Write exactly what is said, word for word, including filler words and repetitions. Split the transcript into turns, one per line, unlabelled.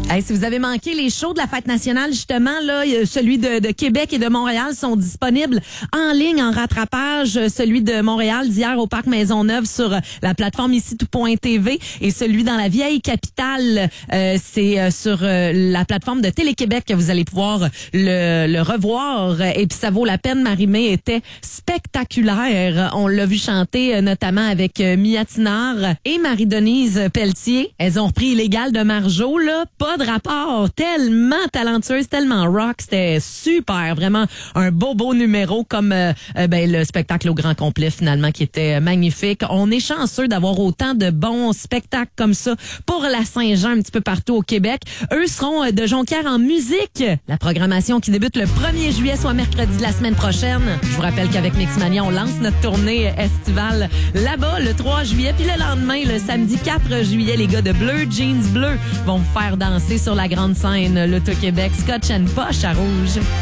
Hey, si vous avez manqué les shows de la Fête nationale, justement, là, celui de, de Québec et de Montréal sont disponibles en ligne, en rattrapage. Celui de Montréal d'hier au Parc Maisonneuve sur la plateforme ici tout point t v et celui dans la vieille capitale, euh, c'est sur euh, la plateforme de Télé-Québec que vous allez pouvoir le, le revoir. Et puis ça vaut la peine. Marie-Mé était spectaculaire. On l'a vu chanter notamment avec Mia Tinard et Marie-Denise Pelletier. Elles ont repris Illégal de Marjo, là. Pas de rapport, tellement talentueuse, tellement rock, c'était super, vraiment un beau beau numéro comme euh, euh, ben le spectacle au grand complet finalement qui était magnifique. On est chanceux d'avoir autant de bons spectacles comme ça pour la Saint-Jean un petit peu partout au Québec. Eux seront de Jonquière en musique. La programmation qui débute le premier juillet, soit mercredi de la semaine prochaine. Je vous rappelle qu'avec Mixmania, on lance notre tournée estivale là-bas le trois juillet, puis le lendemain, le samedi quatre juillet, les gars de Bleu Jeans Bleu vont vous faire danser sur la grande scène, l'Auto-Québec, Scotch and Posh à Rouge.